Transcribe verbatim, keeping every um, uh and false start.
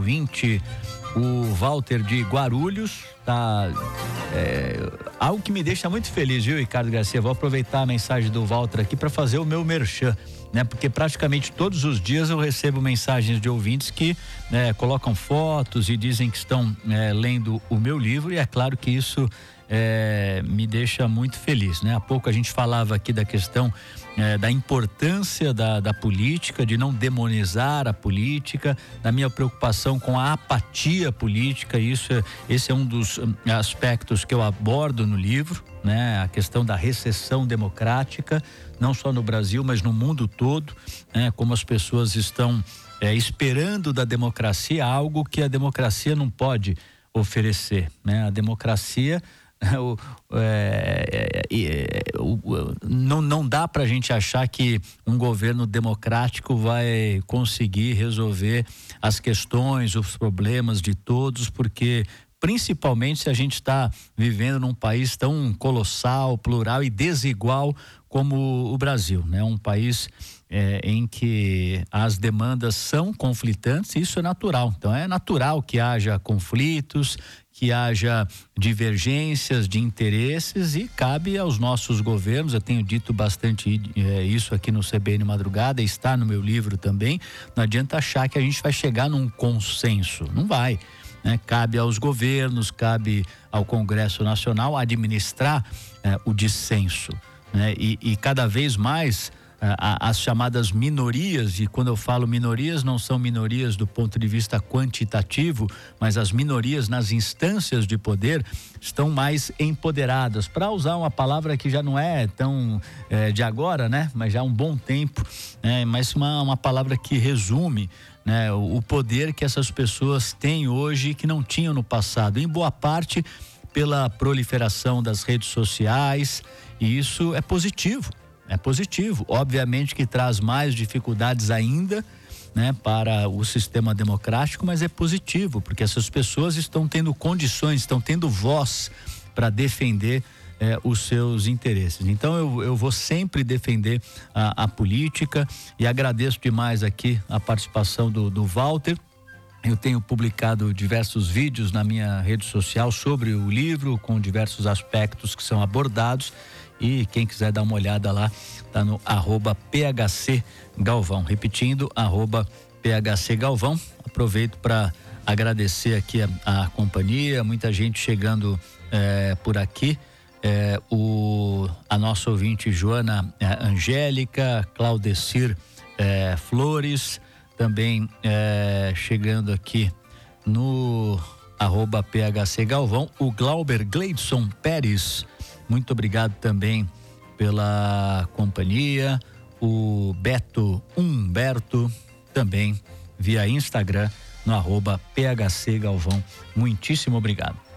ouvinte, o Walter de Guarulhos, tá, é, algo que me deixa muito feliz, viu, Ricardo Garcia? Vou aproveitar a mensagem do Walter aqui para fazer o meu merchan, né? Porque praticamente todos os dias eu recebo mensagens de ouvintes que né, colocam fotos e dizem que estão é, lendo o meu livro, e é claro que isso é, me deixa muito feliz, né? Há pouco a gente falava aqui da questão É, da importância da, da política, de não demonizar a política, da minha preocupação com a apatia política. Isso é, esse é um dos aspectos que eu abordo no livro, né? A questão da recessão democrática, não só no Brasil, mas no mundo todo, né? Como as pessoas estão é, esperando da democracia algo que a democracia não pode oferecer, né? A democracia O, é, é, o, não, não dá pra gente achar que um governo democrático vai conseguir resolver as questões, os problemas de todos, porque principalmente se a gente está vivendo num país tão colossal, plural e desigual como o Brasil, né? Um país é, em que as demandas são conflitantes, e isso é natural. Então é natural que haja conflitos, que haja divergências de interesses, e cabe aos nossos governos, eu tenho dito bastante é, isso aqui no C B N Madrugada, está no meu livro também, não adianta achar que a gente vai chegar num consenso, não vai, né? Cabe aos governos, cabe ao Congresso Nacional administrar é, o dissenso, né? E, e cada vez mais as chamadas minorias, e quando eu falo minorias, não são minorias do ponto de vista quantitativo, mas as minorias nas instâncias de poder estão mais empoderadas, para usar uma palavra que já não é tão é, de agora, né? Mas já há um bom tempo, né? Mas uma, uma palavra que resume, né? O, o poder que essas pessoas têm hoje que não tinham no passado, em boa parte pela proliferação das redes sociais, e isso é positivo. É positivo, obviamente que traz mais dificuldades ainda, né, para o sistema democrático, mas é positivo, porque essas pessoas estão tendo condições, estão tendo voz para defender eh, os seus interesses. Então eu, eu vou sempre defender a, a política, e agradeço demais aqui a participação do, do Walter. Eu tenho publicado diversos vídeos na minha rede social sobre o livro, com diversos aspectos que são abordados, e quem quiser dar uma olhada lá, tá no arroba P H C Galvão, repetindo, arroba P H C Galvão. Aproveito para agradecer aqui a, a companhia, muita gente chegando eh, por aqui, eh, o, a nossa ouvinte Joana eh, Angélica, Claudecir eh, Flores, também eh, chegando aqui no arroba P H C Galvão, o Glauber Gleidson Pérez, muito obrigado também pela companhia, o Beto Humberto, também via Instagram, no arroba P H C Galvão, muitíssimo obrigado.